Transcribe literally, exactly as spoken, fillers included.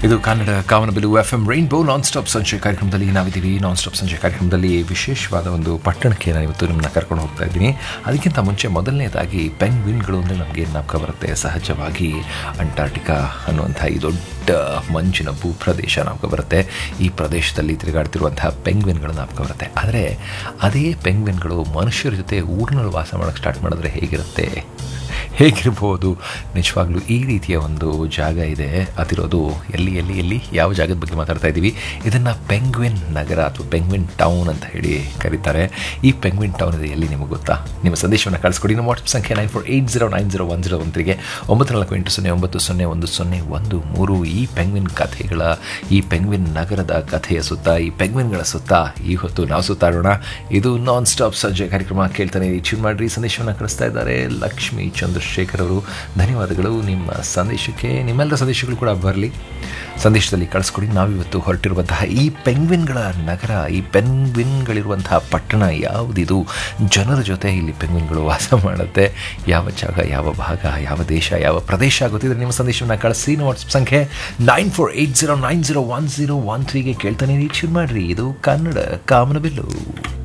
ಇದು ಕನ್ನಡ ಕಾಮನಬಿಲ್ಲು F M rainbow non stop ಸಂಜೆ ಕಾರ್ಯಕ್ರಮದಲ್ಲಿ ನಾವಿದ್ದೀವಿ. ನಾನ್ ಸ್ಟಾಪ್ ಸಂಜೆ ಕಾರ್ಯಕ್ರಮದಲ್ಲಿ ವಿಶೇಷವಾದ ಒಂದು ಪಟ್ಟಣಕ್ಕೆ ನಾನು ಇವತ್ತು ನಿಮ್ಮನ್ನ ಕರ್ಕೊಂಡು ಹೋಗ್ತಾ ಇದ್ದೀನಿ. ಅದಕ್ಕಿಂತ ಮುಂಚೆ ಮೊದಲನೇದಾಗಿ ಪೆಂಗ್ವಿನ್ಗಳು ಅಂದರೆ ನಮಗೆ ಜ್ಞಾಪಕ ಬರುತ್ತೆ ಸಹಜವಾಗಿ ಅಂಟಾರ್ಟಿಕಾ ಅನ್ನುವಂಥ ಈ ದೊಡ್ಡ ಮಂಜಿನ ಭೂಪ್ರದೇಶ ಜ್ಞಾಪಕ ಬರುತ್ತೆ. ಈ ಪ್ರದೇಶದಲ್ಲಿ ತಿರುಗಾಡ್ತಿರುವಂತಹ ಪೆಂಗ್ವಿನ್ಗಳು ಜ್ಞಾಪಕ ಬರುತ್ತೆ. ಆದರೆ ಅದೇ ಪೆಂಗ್ವಿನ್ಗಳು ಮನುಷ್ಯರ ಜೊತೆ ಊರಿನಲ್ಲಿ ವಾಸ ಮಾಡೋಕ್ಕೆ ಸ್ಟಾರ್ಟ್ ಮಾಡಿದ್ರೆ ಹೇಗಿರುತ್ತೆ, ಹೇಗಿರ್ಬೋದು? ನಿಜವಾಗ್ಲೂ ಈ ರೀತಿಯ ಒಂದು ಜಾಗ ಇದೆ. ಅದಿರೋದು ಎಲ್ಲಿ ಎಲ್ಲಿ ಎಲ್ಲಿ ಯಾವ ಜಾಗದ ಬಗ್ಗೆ ಮಾತಾಡ್ತಾ ಇದ್ದೀವಿ? ಇದನ್ನು ಪೆಂಗ್ವಿನ್ ನಗರ ಅಥವಾ ಪೆಂಗ್ವಿನ್ ಟೌನ್ ಅಂತ ಹೇಳಿ ಕರೀತಾರೆ. ಈ ಪೆಂಗ್ವಿನ್ ಟೌನ್ ಇದೆ ಎಲ್ಲಿ ನಿಮಗೆ ಗೊತ್ತಾ? ನಿಮ್ಮ ಸಂದೇಶವನ್ನು ಕಳಿಸ್ಕೊಡಿ. ನಮ್ಮ ವಾಟ್ಸಪ್ ಸಂಖ್ಯೆ nine four eight zero nine zero one zero one ತ್ರೀಗೆ ಒಂಬತ್ತು ನಾಲ್ಕು ಎಂಟು ಸೊನ್ನೆ ಒಂಬತ್ತು ಸೊನ್ನೆ ಒಂದು ಸೊನ್ನೆ ಒಂದು ಮೂರು. ಈ ಪೆಂಗ್ವಿನ್ ಕಥೆಗಳ, ಈ ಪೆಂಗ್ವಿನ್ ನಗರದ ಕಥೆಯ ಸುತ್ತ, ಈ ಪೆಂಗ್ವಿನ್ಗಳ ಸುತ್ತ ಈ ಹೊತ್ತು ನಾವು ಸುತ್ತಾಡೋಣ. ಇದು ನಾನ್ ಸ್ಟಾಪ್ ಸಂಜೆ ಕಾರ್ಯಕ್ರಮ. ಕೇಳ್ತಾನೆ ಟ್ಯೂನ್ ಮಾಡಿರಿ. ಸಂದೇಶವನ್ನು ಕಳಿಸ್ತಾ ಇದ್ದಾರೆ ಲಕ್ಷ್ಮೀ ಚಂದ್ರಶೇಖರ್ ಅವರು. ಧನ್ಯವಾದಗಳು ನಿಮ್ಮ ಸಂದೇಶಕ್ಕೆ. ನಿಮ್ಮೆಲ್ಲರ ಸಂದೇಶಗಳು ಕೂಡ ಬರಲಿ, ಸಂದೇಶದಲ್ಲಿ ಕಳಿಸ್ಕೊಡಿ. ನಾವಿವತ್ತು ಹೊರಟಿರುವಂತಹ ಈ ಪೆಂಗ್ವಿನ್ಗಳ ನಗರ, ಈ ಪೆಂಗ್ವಿನ್ಗಳಿರುವಂತಹ ಪಟ್ಟಣ ಯಾವುದಿದು? ಜನರ ಜೊತೆ ಇಲ್ಲಿ ಪೆಂಗ್ವಿನ್ಗಳು ವಾಸ ಮಾಡುತ್ತೆ. ಯಾವ ಜಾಗ, ಯಾವ ಭಾಗ, ಯಾವ ದೇಶ, ಯಾವ ಪ್ರದೇಶ ಗೊತ್ತಿದ್ರೆ ನಿಮ್ಮ ಸಂದೇಶವನ್ನು ಕಳಿಸಿ. ವಾಟ್ಸಪ್ ಸಂಖ್ಯೆ nine four eight zero nine zero one zero one ತ್ರೀಗೆ ಕೇಳ್ತಾನೆ ಟ್ಯೂನ್ ಮಾಡಿರಿ. ಇದು ಕನ್ನಡ ಕಾಮನಬಿಲ್ಲು.